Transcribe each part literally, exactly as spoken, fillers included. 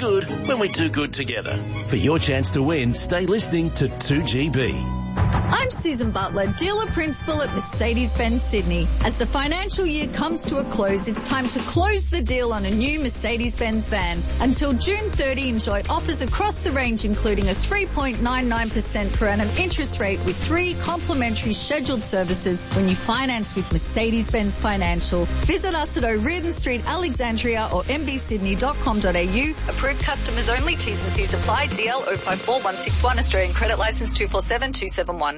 good when we do good together. For your chance to win, stay listening to two G B. I'm Susan Butler, dealer principal at Mercedes-Benz Sydney. As the financial year comes to a close, it's time to close the deal on a new Mercedes-Benz van. Until June thirtieth, enjoy offers across the range, including a three point nine nine percent per annum interest rate with three complimentary scheduled services when you finance with Mercedes-Benz Financial. Visit us at O'Riordan Street, Alexandria or m b sydney dot com dot a u. Approved customers only. T's and C's apply. D L zero five four one six one, Australian credit licence two four seven two seven one.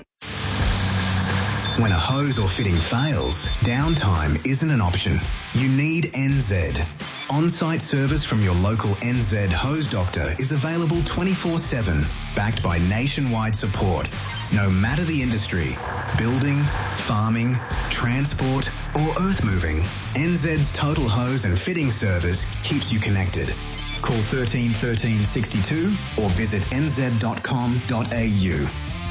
When a hose or fitting fails, downtime isn't an option. You need N Z. On-site service from your local N Z hose doctor is available twenty-four seven, backed by nationwide support. No matter the industry, building, farming, transport or earth moving, N Z's total hose and fitting service keeps you connected. Call thirteen thirteen sixty-two or visit n z dot com dot a u.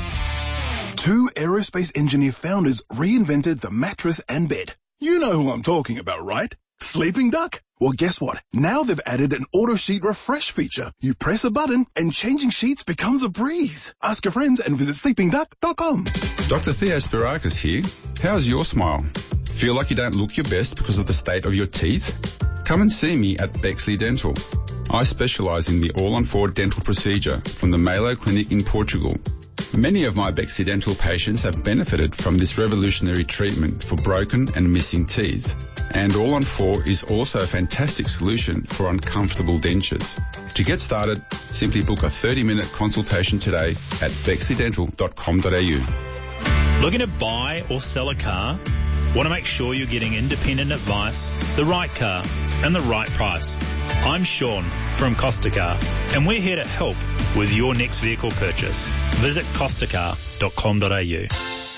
Two aerospace engineer founders reinvented the mattress and bed. You know who I'm talking about, right? Sleeping Duck? Well, guess what? Now they've added an auto sheet refresh feature. You press a button and changing sheets becomes a breeze. Ask your friends and visit sleeping duck dot com. Doctor Theo Spirakis here. How's your smile? Feel like you don't look your best because of the state of your teeth? Come and see me at Bexley Dental. I specialise in the all-on-four dental procedure from the Malo Clinic in Portugal. Many of my Bexley Dental patients have benefited from this revolutionary treatment for broken and missing teeth. And All on four is also a fantastic solution for uncomfortable dentures. To get started, simply book a thirty-minute consultation today at bexley dental dot com dot a u. Looking to buy or sell a car? Want to make sure you're getting independent advice, the right car, and the right price? I'm Sean from Costa Car, and we're here to help with your next vehicle purchase. Visit costa car dot com dot a u.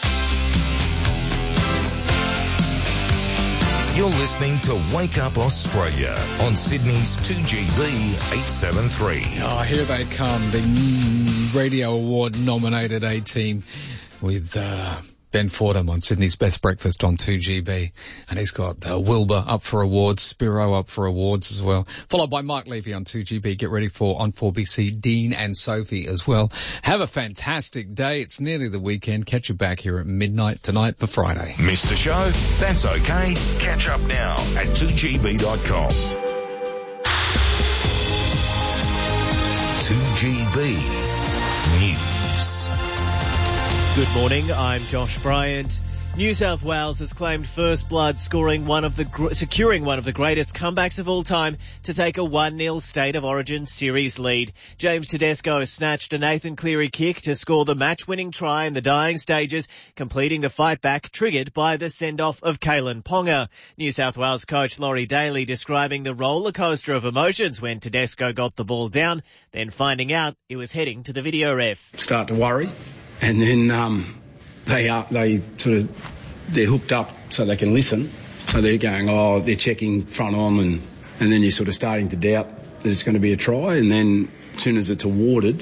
You're listening to Wake Up Australia on Sydney's two G B eight seventy-three. Oh, here they come, the Radio Award nominated A-Team with uh, Ben Fordham on Sydney's Best Breakfast on two G B. And he's got uh, Wilbur up for awards, Spiro up for awards as well. Followed by Mike Levy on two G B. Get ready for on four B C, Dean and Sophie as well. Have a fantastic day. It's nearly the weekend. Catch you back here at midnight tonight for Friday. Missed the show? That's okay. Catch up now at two g b dot com. two G B News. Good morning, I'm Josh Bryant. New South Wales has claimed first blood, scoring one of the securing one of the greatest comebacks of all time to take a one nil State of Origin series lead. James Tedesco snatched a Nathan Cleary kick to score the match-winning try in the dying stages, completing the fight back triggered by the send-off of Kalen Ponga. New South Wales coach Laurie Daly describing the roller coaster of emotions when Tedesco got the ball down, then finding out it was heading to the video ref. Start to worry, and then um They are, they sort of, they're hooked up so they can listen. So they're going, oh, they're checking front on, and, and then you're sort of starting to doubt that it's going to be a try. And then as soon as it's awarded,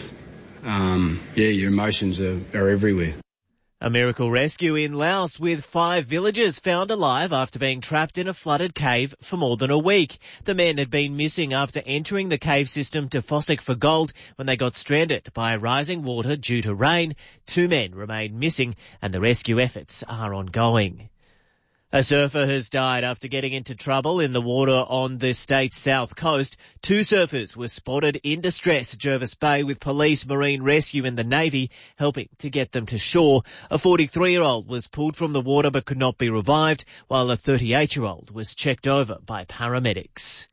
um, yeah, your emotions are, are everywhere. A miracle rescue in Laos with five villagers found alive after being trapped in a flooded cave for more than a week. The men had been missing after entering the cave system to Fossick for gold when they got stranded by rising water due to rain. Two men remain missing and the rescue efforts are ongoing. A surfer has died after getting into trouble in the water on the state's south coast. Two surfers were spotted in distress at Jervis Bay with police, marine rescue and the Navy helping to get them to shore. A forty-three-year-old was pulled from the water but could not be revived, while a thirty-eight-year-old was checked over by paramedics.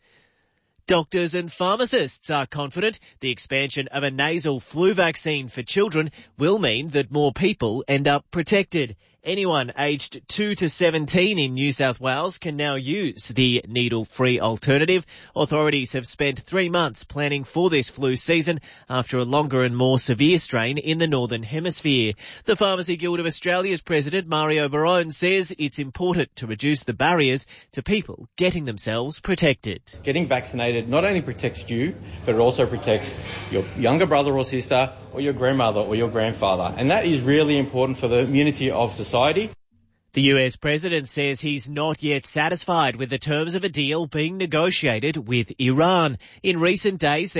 Doctors and pharmacists are confident the expansion of a nasal flu vaccine for children will mean that more people end up protected. Anyone aged two to seventeen in New South Wales can now use the needle-free alternative. Authorities have spent three months planning for this flu season after a longer and more severe strain in the Northern Hemisphere. The Pharmacy Guild of Australia's president, Mario Barone, says it's important to reduce the barriers to people getting themselves protected. Getting vaccinated not only protects you, but it also protects your younger brother or sister or your grandmother or your grandfather. And that is really important for the immunity of society. Society. The U S president says he's not yet satisfied with the terms of a deal being negotiated with Iran. In recent days,